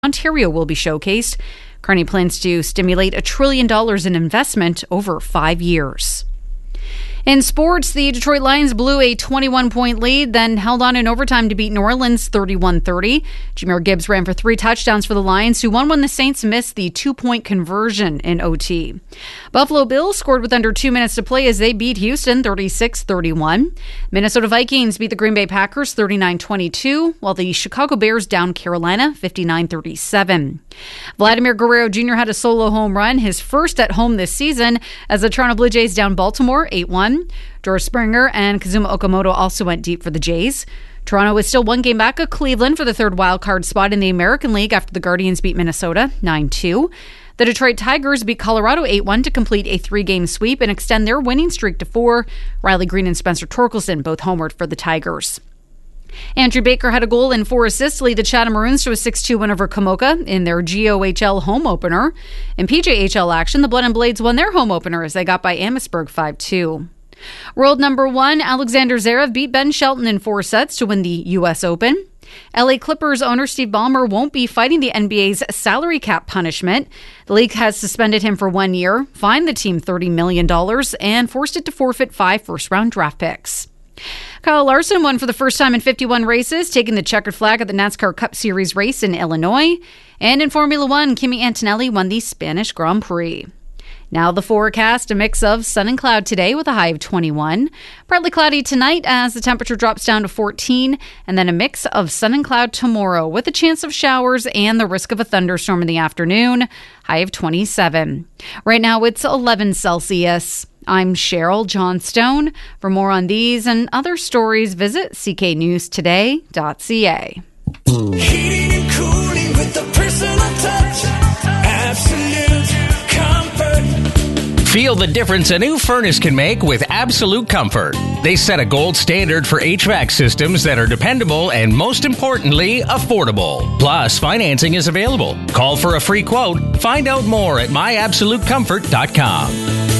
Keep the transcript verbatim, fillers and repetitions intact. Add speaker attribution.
Speaker 1: Ontario will be showcased. Kearney plans to stimulate a trillion dollars in investment over five years. In sports, the Detroit Lions blew a twenty-one point lead, then held on in overtime to beat New Orleans thirty-one thirty. Jahmyr Gibbs ran for three touchdowns for the Lions, who won when the Saints missed the two-point conversion in O T. Buffalo Bills scored with under two minutes to play as they beat Houston thirty-six thirty-one. Minnesota Vikings beat the Green Bay Packers thirty-nine twenty-two, while the Chicago Bears downed Carolina fifty-nine thirty-seven. Vladimir Guerrero Junior had a solo home run, his first at home this season, as the Toronto Blue Jays downed Baltimore eight one. George Springer and Kazuma Okamoto also went deep for the Jays. Toronto is still one game back of Cleveland for the third wildcard spot in the American League after the Guardians beat Minnesota nine two. The Detroit Tigers beat Colorado eight one to complete a three-game sweep and extend their winning streak to four. Riley Green and Spencer Torkelson both homered for the Tigers. Andrew Baker had a goal and four assists to lead the Chatham Maroons to a six two win over Kamoka in their G O H L home opener. In P J H L action, the Blood and Blades won their home opener as they got by Amherstburg five two. World number one, Alexander Zverev beat Ben Shelton in four sets to win the U S Open. L A Clippers owner Steve Ballmer won't be fighting the N B A's salary cap punishment. The league has suspended him for one year, fined the team thirty million dollars, and forced it to forfeit five first-round draft picks. Kyle Larson won for the first time in fifty-one races, taking the checkered flag at the NASCAR Cup Series race in Illinois. And in Formula One, Kimi Antonelli won the Spanish Grand Prix. Now the forecast, a mix of sun and cloud today with a high of twenty-one. Partly cloudy tonight as the temperature drops down to fourteen. And then a mix of sun and cloud tomorrow with a chance of showers and the risk of a thunderstorm in the afternoon. High of twenty-seven. Right now it's eleven Celsius. I'm Cheryl Johnstone. For more on these and other stories, visit c k news today dot c a.
Speaker 2: Heating and cooling with the personal touch. Absolute comfort.
Speaker 3: Feel the difference a new furnace can make with Absolute Comfort. They set a gold standard for H V A C systems that are dependable and, most importantly, affordable. Plus, financing is available. Call for a free quote. Find out more at my absolute comfort dot com.